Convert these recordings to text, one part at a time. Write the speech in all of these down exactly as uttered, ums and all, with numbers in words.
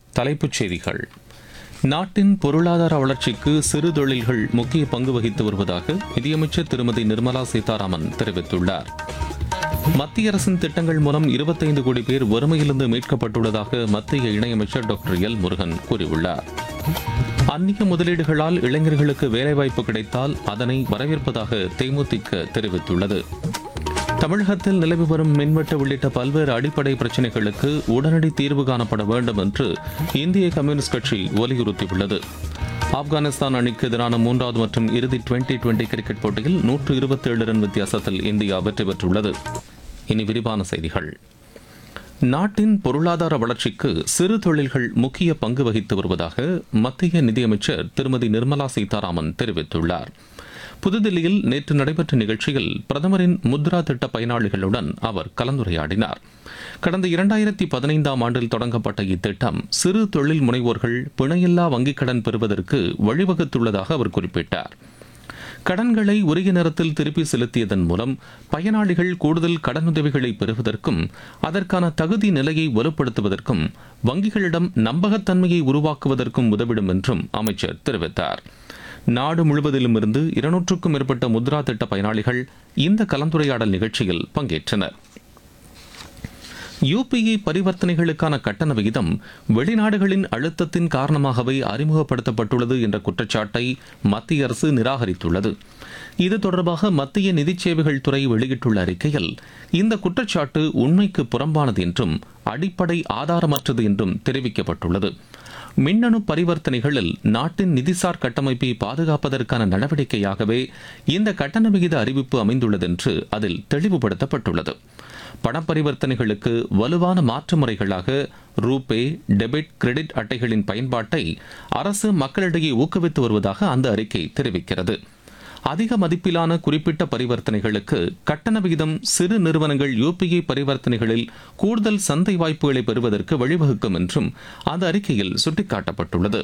தலைப்புச் செய்திகள். நாட்டின் பொருளாதார வளர்ச்சிக்கு சிறு தொழில்கள் முக்கிய பங்கு வகித்து வருவதாக நிதியமைச்சர் திருமதி நிர்மலா சீதாராமன் தெரிவித்துள்ளார். மத்திய அரசின் திட்டங்கள் மூலம் இருபத்தைந்து கோடி பேர் வறுமையிலிருந்து மீட்கப்பட்டுள்ளதாக மத்திய இணையமைச்சர் டாக்டர் எல் முருகன் கூறியுள்ளார். அந்நிய முதலீடுகளால் இளைஞர்களுக்கு வேலைவாய்ப்பு கிடைத்தால் அதனை வரவேற்பதாக தேமுதிக தெரிவித்துள்ளது. தமிழகத்தில் நிலவி வரும் மின்வெட்டு உள்ளிட்ட பல்வேறு அடிப்படை பிரச்சினைகளுக்கு உடனடி தீர்வு காணப்பட வேண்டும் என்று இந்திய கம்யூனிஸ்ட் கட்சி வலியுறுத்தியுள்ளது. ஆப்கானிஸ்தான் அணிக்கு எதிரான மூன்றாவது மற்றும் இறுதி டுவெண்டி டுவெண்டி கிரிக்கெட் போட்டியில் நூற்று இருபத்தி ஏழு ரன் வித்தியாசத்தில் இந்தியா வெற்றி பெற்றுள்ளது. இனி விரிவான செய்திகள். நாட்டின் பொருளாதார வளர்ச்சிக்கு சிறு தொழில்கள் முக்கிய பங்கு வகித்து வருவதாக மத்திய நிதியமைச்சர் திருமதி நிர்மலா சீதாராமன் தெரிவித்துள்ளார். புதுதில்லியில் நேற்று நடைபெற்ற நிகழ்ச்சியில் பிரதமரின் முத்ரா திட்ட பயனாளிகளுடன் அவர் கலந்துரையாடினார். கடந்த இரண்டாயிரத்தி பதினைந்தாம் ஆண்டில் தொடங்கப்பட்ட இத்திட்டம் சிறு தொழில் முனைவோர்கள் பிணையில்லா வங்கிக் கடன் பெறுவதற்கு வழிவகுத்துள்ளதாக அவர் குறிப்பிட்டார். கடன்களை உரிய நேரத்தில் திருப்பி செலுத்தியதன் மூலம் பயனாளிகள் கூடுதல் கடனுதவிகளை பெறுவதற்கும் அதற்கான தகுதி நிலையை வலுப்படுத்துவதற்கும் வங்கிகளிடம் நம்பகத்தன்மையை உருவாக்குவதற்கும் உதவிடும் என்றும் அமைச்சர் தெரிவித்தார். நாடு முழுவதிலும் இருந்து இருநூற்றுக்கும் மேற்பட்ட முத்ரா திட்ட பயனாளிகள் இந்த கலந்துரையாடல் நிகழ்ச்சியில் பங்கேற்றனர். யுபிஐ பரிவர்த்தனைகளுக்கான கட்டண விகிதம் வெளிநாடுகளின் அழுத்தத்தின் காரணமாகவே அறிமுகப்படுத்தப்பட்டுள்ளது என்ற குற்றச்சாட்டை மத்திய அரசு நிராகரித்துள்ளது. இது தொடர்பாக மத்திய நிதி சேவைகள் துறை வெளியிட்டுள்ள அறிக்கையில் இந்த குற்றச்சாட்டு உண்மைக்கு புறம்பானது என்றும் அடிப்படை ஆதாரமற்றது என்றும் தெரிவிக்கப்பட்டுள்ளது. மின்னணு பரிவர்த்தனைகளில் நாட்டின் நிதிசார் கட்டமைப்பை பாதுகாப்பதற்கான நடவடிக்கையாகவே இந்த கட்டண விகித அறிவிப்பு அமைந்துள்ளது என்று அதில் தெளிவுபடுத்தப்பட்டுள்ளது. பண பரிவர்த்தனைகளுக்கு வலுவான மாற்று முறைகளாக ரூபே, டெபிட், கிரெடிட் அட்டைகளின் பயன்பாட்டை அரசு மக்களிடையே ஊக்குவித்து வருவதாக அந்த அறிக்கை தெரிவிக்கிறது. அதிக மதிப்பிலான குறிப்பிட்ட பரிவர்த்தனைகளுக்கு கட்டண விகிதம் சிறு நிறுவனங்கள் யுபிஐ பரிவர்த்தனைகளில் கூடுதல் சந்தை வாய்ப்புகளை பெறுவதற்கு வழிவகுக்கும் என்றும் அந்த அறிக்கையில் சுட்டிக்காட்டப்பட்டுள்ளது.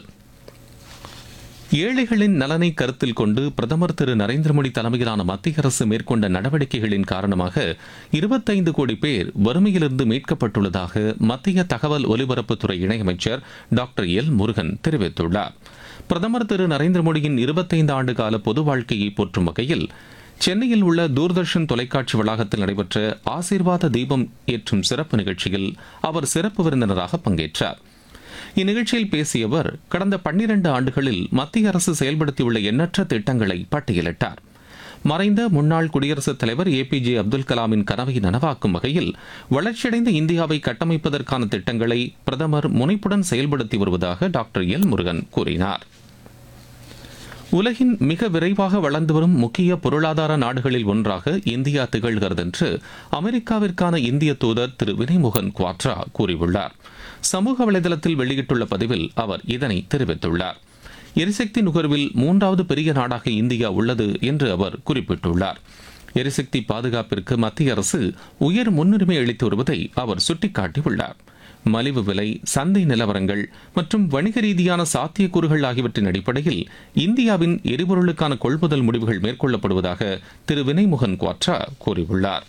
ஏழைகளின் நலனை கருத்தில் கொண்டு பிரதமர் திரு நரேந்திர மோடி தலைமையிலான மத்திய அரசு மேற்கொண்ட நடவடிக்கைகளின் காரணமாக இருபத்தைந்து கோடி பேர் வறுமையிலிருந்து மீட்கப்பட்டுள்ளதாக மத்திய தகவல் ஒலிபரப்புத்துறை இணையமைச்சர் டாக்டர் எல் முருகன் தெரிவித்துள்ளார். பிரதமர் திரு நரேந்திர மோடியின் இருபத்தைந்து ஆண்டு கால பொது வாழ்க்கையை போற்றும் வகையில் சென்னையில் உள்ள தூர்தர்ஷன் தொலைக்காட்சி வளாகத்தில் நடைபெற்ற ஆசீர்வாத தீபம் ஏற்றும் சிறப்பு நிகழ்ச்சியில் அவர் சிறப்பு விருந்தினராக பங்கேற்றார். இந்நிகழ்ச்சியில் பேசிய அவர் கடந்த பன்னிரண்டு ஆண்டுகளில் மத்திய அரசு செயல்படுத்தியுள்ள எண்ணற்ற திட்டங்களை பட்டியலிட்டார். மறைந்த முன்னாள் குடியரசுத் தலைவர் ஏ பி ஜே அப்துல் கலாமின் கனவை நனவாக்கும் வகையில் வளர்ச்சியடைந்த இந்தியாவை கட்டமைப்பதற்கான திட்டங்களை பிரதமர் முனைப்புடன் செயல்படுத்தி வருவதாக டாக்டர் எல் முருகன் கூறினார். உலகின் மிக விரைவாக வளர்ந்து வரும் முக்கிய பொருளாதார நாடுகளில் ஒன்றாக இந்தியா திகழ்கிறது என்று அமெரிக்காவிற்கான இந்திய தூதர் திரு வினய்மோகன் குவாட்ரா கூறியுள்ளார். சமூக வலைதளத்தில் வெளியிட்டுள்ள பதிவில் அவர் இதனை தெரிவித்துள்ளார். எரிசக்தி நுகர்வில் மூன்றாவது பெரிய நாடாக இந்தியா உள்ளது என்று அவர் குறிப்பிட்டுள்ளார். எரிசக்தி பாதுகாப்பிற்கு மத்திய அரசு உயர் முன்னுரிமை அளித்து வருவதை அவர் சுட்டிக்காட்டியுள்ளார். மலிவு விலை, சந்தை நிலவரங்கள் மற்றும் வணிக ரீதியான சாத்தியக்கூறுகள் ஆகியவற்றின் அடிப்படையில் இந்தியாவின் எரிபொருளுக்கான கொள்முதல் முடிவுகள் மேற்கொள்ளப்படுவதாக திரு வினய்மோகன் குவாட்ரா கூறியுள்ளார்.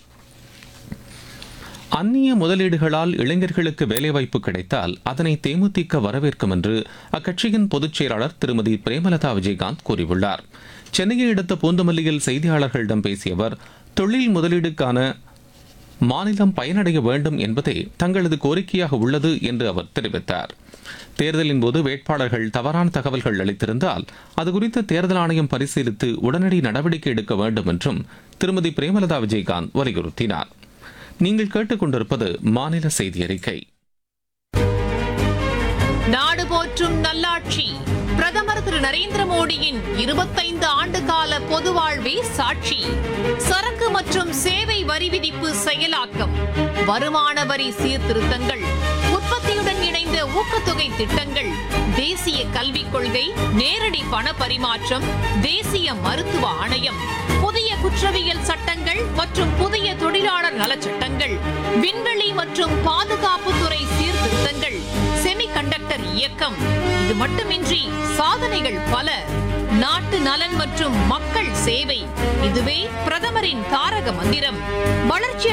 அந்நிய முதலீடுகளால் இளைஞர்களுக்கு வேலைவாய்ப்பு கிடைத்தால் அதனை தேமுதிக வரவேற்கும் என்று அக்கட்சியின் பொதுச் செயலாளர் திருமதி பிரேமலதா விஜயகாந்த் கூறியுள்ளார். சென்னையை அடுத்த பூந்தமல்லியில் செய்தியாளர்களிடம் பேசிய அவர் தொழில் முதலீடுக்கான மாநிலம் பயனடைய வேண்டும் என்பதே தங்களது கோரிக்கையாக உள்ளது என்று அவர் தெரிவித்தார். தேர்தலின் போது வேட்பாளர்கள் தவறான தகவல்கள் அளித்திருந்தால் அது குறித்து தேர்தல் ஆணையம் பரிசீலித்து உடனடி நடவடிக்கை எடுக்க வேண்டும் என்றும் திருமதி பிரேமலதா விஜயகாந்த் வலியுறுத்தினார். நீங்கள் கேட்டுக்கொண்டிருப்பது மாநில செய்தி அறிக்கை. நாடு போற்றும் நல்லாட்சி பிரதமர் திரு நரேந்திர மோடியின் இருபத்தைந்து ஆண்டு கால பொது வாழ்வே சாட்சி. சரக்கு மற்றும் சேவை வரி விதிப்பு செயலாக்கம், வருமான வரி சீர்திருத்தங்கள், உற்பத்தியுடன் இணைந்த ஊக்கத்தொகை திட்டங்கள், தேசிய கல்விக் கொள்கை, நேரடி பண பரிமாற்றம், தேசிய மருத்துவ ஆணையம், புதிய குற்றவியல் சட்டங்கள் மற்றும் புதிய தொழிலாளர் நலச்சட்டங்கள், விண்வெளி மற்றும் பாதுகாப்புத்துறை சீர்திருத்தங்கள், செமிகண்டக்டர் இயக்கம். இது மட்டுமின்றி சாதனைகள் பல. நாட்டு நலன் மற்றும் மக்கள் சேவை, இதுவே பிரதமரின் தாரக மந்திரம். வளர்ச்சி